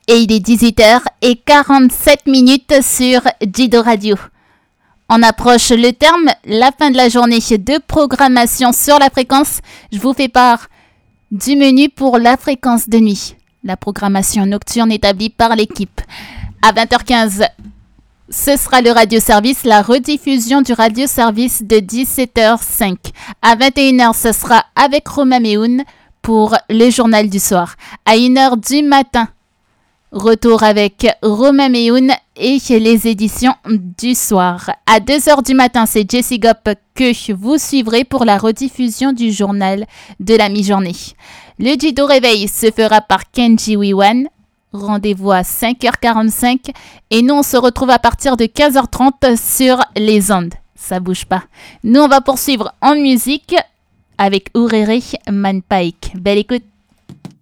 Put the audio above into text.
Et il est 18h47 sur Jido Radio. On approche le terme, la fin de la journée de programmation sur la fréquence. Je vous fais part du menu pour la fréquence de nuit. La programmation nocturne établie par l'équipe. À 20h15, ce sera le radioservice, la rediffusion du radioservice de 17h05. À 21h, ce sera avec Romain Méhoun pour le journal du soir. À 1h du matin, retour avec Romain Méhoun et les éditions du soir. À 2h du matin, c'est Jessie Gop que vous suivrez pour la rediffusion du journal de la mi-journée. Le Jido Réveil se fera par Kenji Wiwan. Rendez-vous à 5h45 et nous on se retrouve à partir de 15h30 sur les ondes. Ça bouge pas. Nous on va poursuivre en musique avec Urere Manpaik. Belle écoute.